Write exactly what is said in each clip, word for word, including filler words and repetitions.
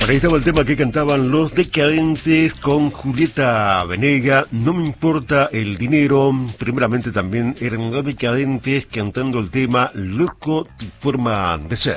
Ahí estaba el tema que cantaban Los Decadentes con Julieta Venegas. No me importa el dinero. Primeramente también eran Los Decadentes cantando el tema Loco tu forma de ser.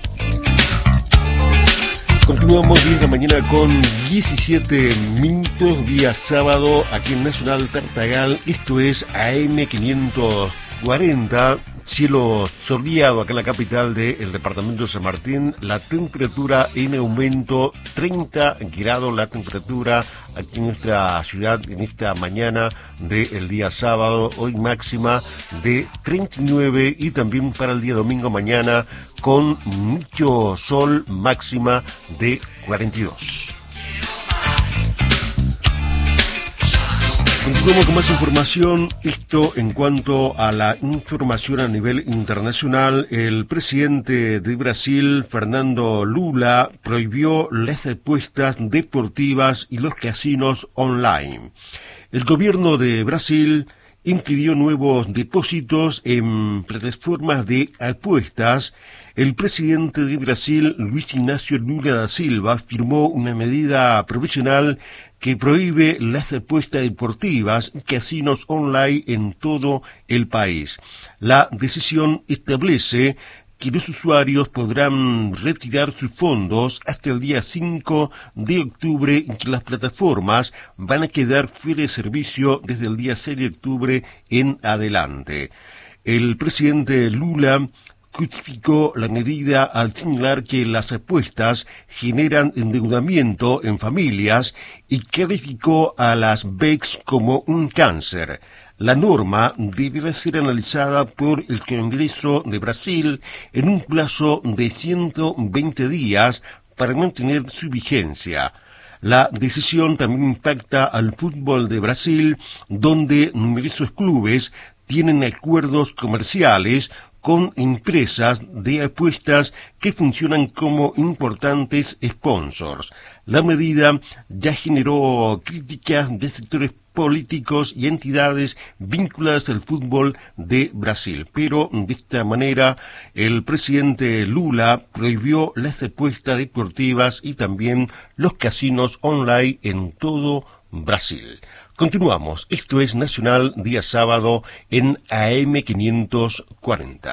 Continuamos diez de la mañana con diecisiete minutos, día sábado, aquí en Nacional Tartagal. Esto es A M quinientos cuarenta. Cielo soleado acá en la capital del departamento de San Martín. La temperatura en aumento, treinta grados la temperatura aquí en nuestra ciudad en esta mañana del día sábado. Hoy máxima de treinta y nueve y también para el día domingo mañana con mucho sol, máxima de cuarenta y dos. Continuamos con más información. Esto en cuanto a la información a nivel internacional. El presidente de Brasil, Fernando Lula, prohibió las apuestas deportivas y los casinos online. El gobierno de Brasil impidió nuevos depósitos en plataformas de apuestas. El presidente de Brasil, Luis Ignacio Lula da Silva, firmó una medida provisional que prohíbe las apuestas deportivas y casinos online en todo el país. La decisión establece que los usuarios podrán retirar sus fondos hasta el día cinco de octubre y que las plataformas van a quedar fuera de servicio desde el día seis de octubre en adelante. El presidente Lula justificó la medida al señalar que las apuestas generan endeudamiento en familias y calificó a las B E Cs como un cáncer. La norma deberá ser analizada por el Congreso de Brasil en un plazo de ciento veinte días para mantener su vigencia. La decisión también impacta al fútbol de Brasil, donde numerosos clubes tienen acuerdos comerciales con empresas de apuestas que funcionan como importantes sponsors. La medida ya generó críticas de sectores políticos y entidades vinculadas al fútbol de Brasil. Pero de esta manera el presidente Lula prohibió las apuestas deportivas y también los casinos online en todo Brasil. Continuamos. Esto es Nacional, día sábado en A M quinientos cuarenta.